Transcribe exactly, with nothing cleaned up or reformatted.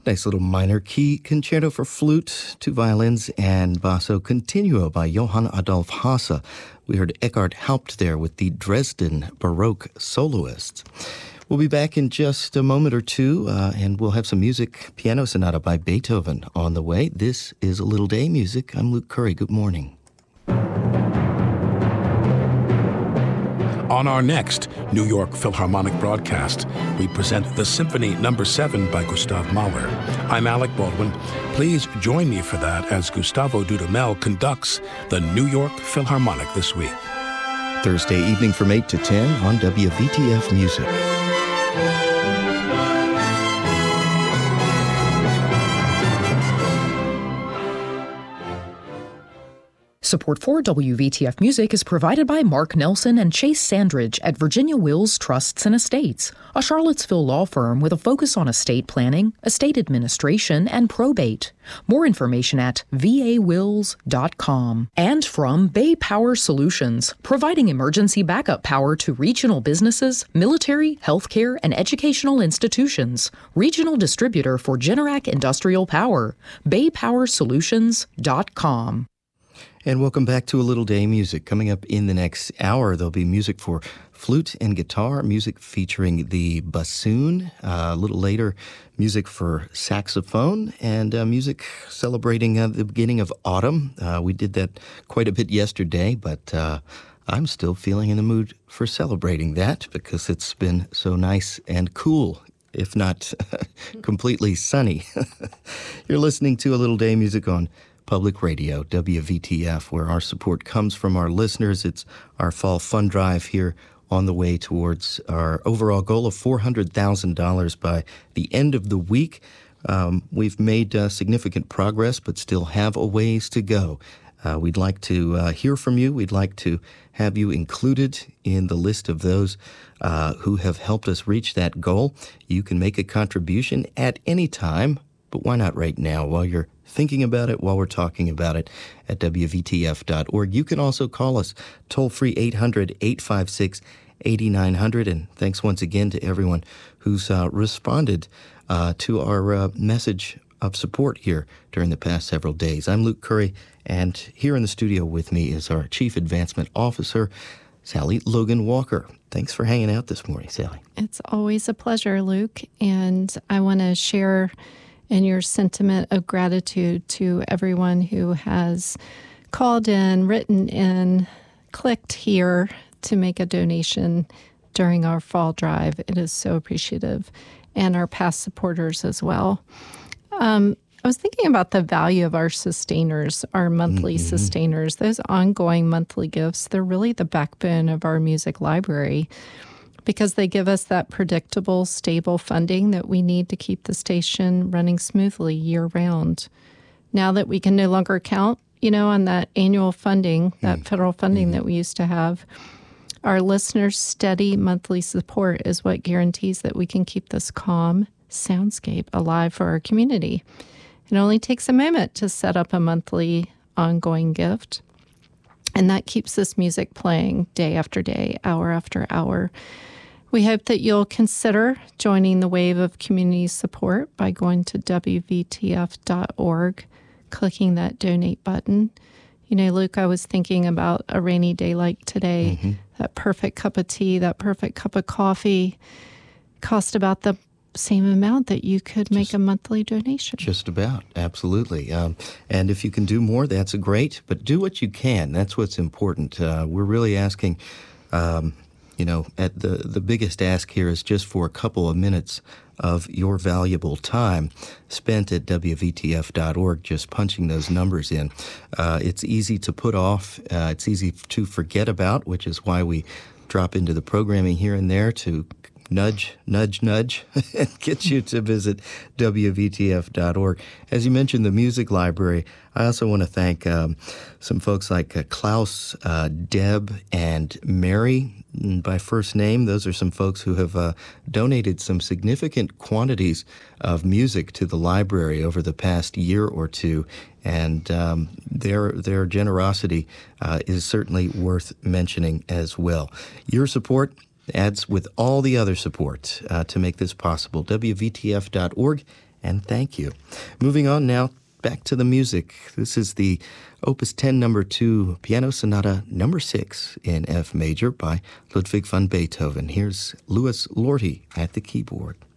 Nice little minor key concerto for flute, two violins, and basso continuo by Johann Adolf Hasse. We heard Eckhard Haupt there with the Dresden Baroque Soloists. We'll be back in just a moment or two, uh, and we'll have some music, Piano Sonata by Beethoven on the way. This is A Little Day Music. I'm Luke Curry. Good morning. On our next New York Philharmonic broadcast, we present the Symphony Number seven by Gustav Mahler. I'm Alec Baldwin. Please join me for that as Gustavo Dudamel conducts the New York Philharmonic this week. Thursday evening from eight to ten on W V T F Music. Support for W V T F Music is provided by Mark Nelson and Chase Sandridge at Virginia Wills Trusts and Estates, a Charlottesville law firm with a focus on estate planning, estate administration, and probate. More information at v a wills dot com. And from Bay Power Solutions, providing emergency backup power to regional businesses, military, healthcare, and educational institutions. Regional distributor for Generac Industrial Power. bay power solutions dot com. And welcome back to A Little Day Music. Coming up in the next hour, there'll be music for flute and guitar, music featuring the bassoon. Uh, a little later, music for saxophone, and uh, music celebrating uh, the beginning of autumn. Uh, we did that quite a bit yesterday, but uh, I'm still feeling in the mood for celebrating that because it's been so nice and cool, if not completely sunny. You're listening to A Little Day Music on Public Radio, W V T F, where our support comes from our listeners. It's our fall fund drive here on the way towards our overall goal of four hundred thousand dollars by the end of the week. Um, we've made uh, significant progress, but still have a ways to go. Uh, we'd like to uh, hear from you. We'd like to have you included in the list of those uh, who have helped us reach that goal. You can make a contribution at any time, but why not right now while you're thinking about it, while we're talking about it at W V T F dot org. You can also call us toll-free eight hundred, eight five six, eight nine zero zero. And thanks once again to everyone who's uh, responded uh, to our uh, message of support here during the past several days. I'm Luke Curry, and here in the studio with me is our Chief Advancement Officer, Sally Logan Walker. Thanks for hanging out this morning, Sally. It's always a pleasure, Luke, and I want to share in your sentiment of gratitude to everyone who has called in, written in, clicked here to make a donation during our fall drive. It is so appreciative, and our past supporters as well. Um, I was thinking about the value of our sustainers, our monthly mm-hmm. sustainers, those ongoing monthly gifts. They're really the backbone of our music library, because they give us that predictable, stable funding that we need to keep the station running smoothly year-round. Now that we can no longer count, you know, on that annual funding, that mm. federal funding mm. that we used to have, our listeners' steady monthly support is what guarantees that we can keep this calm soundscape alive for our community. It only takes a moment to set up a monthly ongoing gift, and that keeps this music playing day after day, hour after hour. We hope that you'll consider joining the wave of community support by going to W V T F dot org, clicking that donate button. You know, Luke, I was thinking about a rainy day like today, mm-hmm. that perfect cup of tea, that perfect cup of coffee cost about the same amount that you could make just, a monthly donation. Just about, absolutely. Um, and if you can do more, that's great, but do what you can. That's what's important. Uh, we're really asking, um, you know, at the, the biggest ask here is just for a couple of minutes of your valuable time spent at W V T F dot org, just punching those numbers in. Uh, it's easy to put off. Uh, it's easy to forget about, which is why we drop into the programming here and there to nudge, nudge, nudge, and get you to visit W V T F dot org. As you mentioned, the music library, I also want to thank um, some folks like uh, Klaus, uh, Deb, and Mary by first name. Those are some folks who have uh, donated some significant quantities of music to the library over the past year or two, and um, their their generosity uh, is certainly worth mentioning as well. Your support adds with all the other support uh, to make this possible. W V T F dot org and thank you. Moving on now, back to the music. This is the Opus ten number two Piano Sonata number six in F major by Ludwig van Beethoven. Here's Louis Lorty at the keyboard.